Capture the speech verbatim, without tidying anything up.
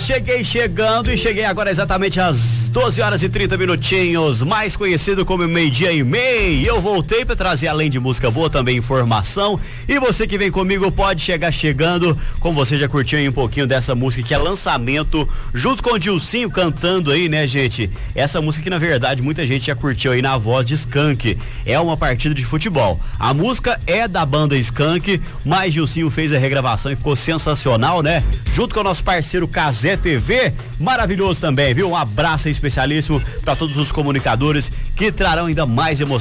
cheguei chegando e cheguei agora exatamente às doze horas e trinta minutinhos, mais conhecido como meio-dia e meio. Eu voltei para trazer, além de música boa, também informação. E você que vem comigo pode chegar chegando, como você já curtiu aí um pouquinho dessa música que é lançamento, junto com o Dilcinho cantando aí, né, gente? Essa música que na verdade muita gente já curtiu aí na voz de Skank. É uma partida de futebol. A música é da banda Skank, mas Dilcinho fez a regravação e ficou sensacional, né? Junto com o nosso parceiro Cazé T V, maravilhoso também, viu? Um abraço aí especialíssimo para todos os comunicadores que trarão ainda mais emoção